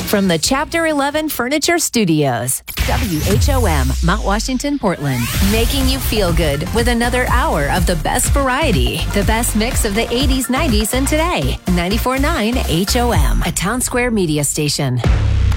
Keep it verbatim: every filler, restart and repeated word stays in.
From the Chapter eleven Furniture Studios, W H O M, Mount Washington, Portland, making you feel good with another hour of the best variety, the best mix of the eighties, nineties, and today. ninety-four point nine H O M, a Town Square media station.